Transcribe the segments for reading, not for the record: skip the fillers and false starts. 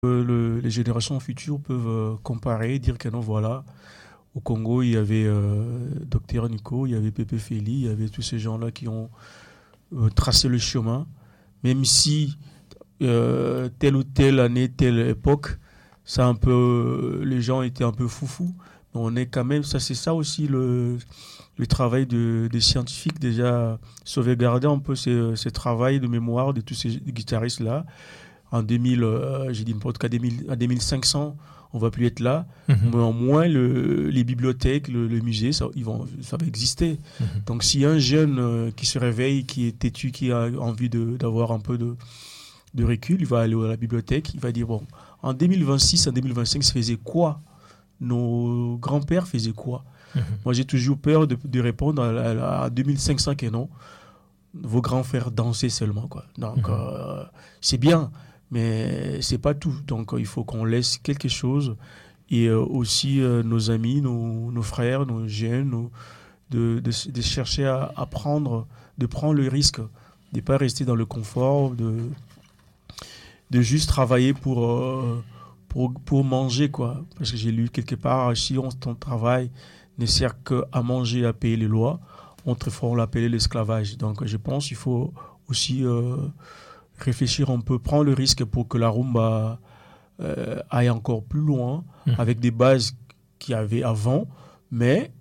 Les générations futures peuvent comparer, dire que non, voilà, au Congo, il y avait Dr Nico, il y avait Pépé Feli, il y avait tous ces gens-là qui ont tracé le chemin, même si telle ou telle année, telle époque, ça un peu, les gens étaient un peu foufous. Mais on est quand même, ça c'est ça aussi le travail des scientifiques, déjà sauvegarder un peu ces travails de mémoire de tous ces guitaristes-là. En 2000, j'ai dit n'importe quoi, à 2500, on va plus être là. Mhm. Mais au moins, les bibliothèques, le musée, ça va exister. Mhm. Donc, s'il y a un jeune qui se réveille, qui est têtu, qui a envie d'avoir un peu de recul, il va aller à la bibliothèque, il va dire, bon, en 2026, en 2025, se faisait quoi? Nos grands-pères faisaient quoi? Mhm. Moi, j'ai toujours peur de répondre à 2500 que non. Vos grands-frères dansaient seulement, quoi. Donc, c'est bien, mais c'est pas tout. Donc, il faut qu'on laisse quelque chose. Et aussi, nos amis, nos frères, nos jeunes, de chercher à apprendre, de prendre le risque, de ne pas rester dans le confort, de juste travailler pour manger, quoi. Parce que j'ai lu quelque part, si ton travail ne sert qu'à manger, à payer les lois, autrefois on l'appelait l'esclavage. Donc je pense qu'il faut aussi réfléchir un peu, prendre le risque pour que la rumba aille encore plus loin, avec des bases qu'il y avait avant, mais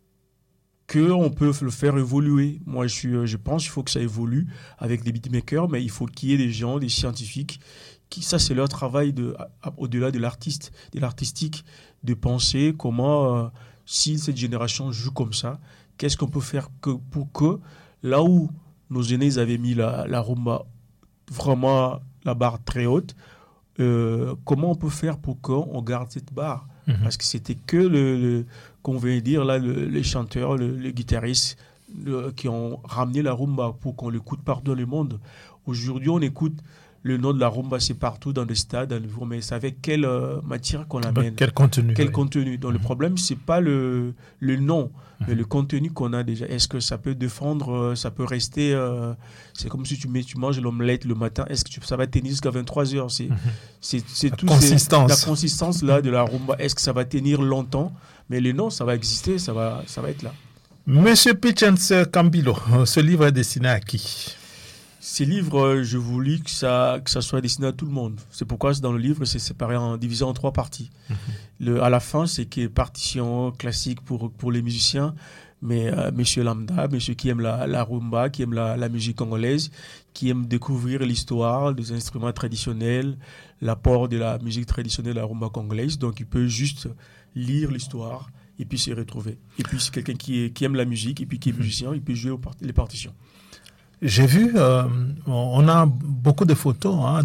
qu'on peut le faire évoluer. Moi, je pense qu'il faut que ça évolue avec des beatmakers, mais il faut qu'il y ait des gens, des scientifiques, ça c'est leur travail au-delà de l'artistique, de penser comment, si cette génération joue comme ça, qu'est-ce qu'on peut faire pour que, là où nos aînés avaient mis la rumba vraiment la barre très haute, comment on peut faire pour qu'on garde cette barre? Parce que c'était que qu'on veut dire là, les chanteurs, les guitaristes qui ont ramené la rumba pour qu'on l'écoute partout dans le monde. Aujourd'hui, on écoute le nom de la rumba, c'est partout dans les stades, mais c'est avec quelle matière qu'on l'amène? Quel contenu? Quel contenu? Donc le problème, c'est pas le nom, mais le contenu qu'on a déjà. Est-ce que ça peut défendre, ça peut rester... c'est comme si tu manges l'omelette le matin. Est-ce que ça va tenir jusqu'à 23 heures? C'est tout. La consistance là, de la rumba. Est-ce que ça va tenir longtemps? Mais le nom, ça va exister, ça va être là. Monsieur Pichens Cambilo, ce livre est destiné à qui? Ces livres, je voulais que ça soit destiné à tout le monde. C'est pourquoi dans le livre, c'est séparé divisé en 3 parties. À la fin, c'est que partition classique pour les musiciens, mais monsieur lambda, monsieur qui aime la rumba, qui aime la musique congolaise, qui aime découvrir l'histoire des instruments traditionnels, l'apport de la musique traditionnelle à la rumba congolaise. Donc, il peut juste lire l'histoire et puis s'y retrouver. Et puis, c'est quelqu'un qui aime la musique et puis qui est musicien, il peut jouer les partitions. J'ai vu, on a beaucoup de photos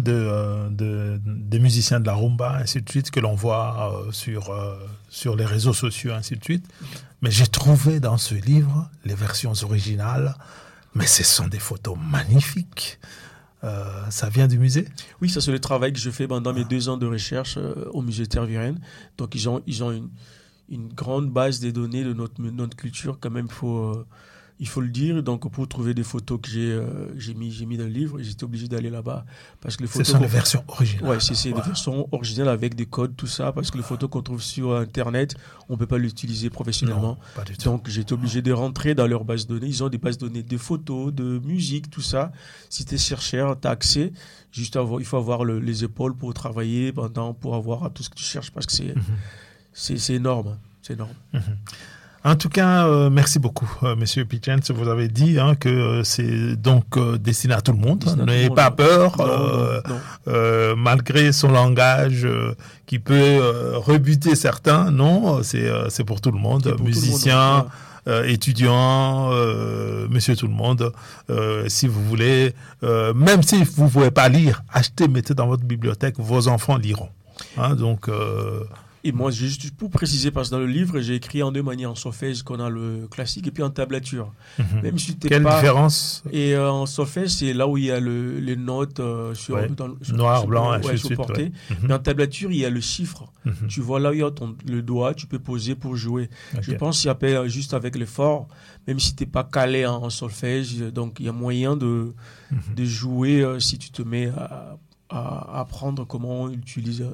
de musiciens de la rumba, ainsi de suite, que l'on voit sur les réseaux sociaux, ainsi de suite. Mais j'ai trouvé dans ce livre les versions originales, mais ce sont des photos magnifiques. Ça vient du musée? Oui, ça c'est le travail que je fais pendant mes 2 ans de recherche au musée Tervuren. Donc ils ont une grande base des données de notre culture, quand même, il faut le dire. Donc, pour trouver des photos que j'ai mis dans le livre, j'étais obligé d'aller là-bas. Parce que les photos. Ce sont les versions originales. Oui, c'est des versions originales avec des codes, tout ça. Parce que les photos qu'on trouve sur Internet, on ne peut pas l'utiliser professionnellement. Non, pas du tout. Donc, j'étais obligé de rentrer dans leur base de données. Ils ont des bases de données de photos, de musique, tout ça. Si tu es chercheur, tu as accès. Il faut avoir les épaules pour travailler, pour avoir tout ce que tu cherches. Parce que c'est énorme. C'est énorme. En tout cas, merci beaucoup, Monsieur Pichens. Vous avez dit que c'est donc destiné à tout le monde. N'ayez pas peur, non. Malgré son langage qui peut rebuter certains. Non, c'est pour tout le monde. Musiciens, étudiants, monsieur tout le monde. Si vous voulez, même si vous ne pouvez pas lire, achetez, mettez dans votre bibliothèque, vos enfants liront. Donc... Et moi, juste pour préciser, parce que dans le livre, j'ai écrit en 2 manières, en solfège qu'on a le classique et puis en tablature. Même si quelle différence? Et en solfège, c'est là où il y a les notes sur noir, blanc, sur portée. Mais en tablature, il y a le chiffre. Tu vois là où il y a le doigt, tu peux poser pour jouer. Je pense qu'il y a juste avec l'effort, même si tu n'es pas calé en solfège, donc il y a moyen de jouer si tu te mets à apprendre comment on utilise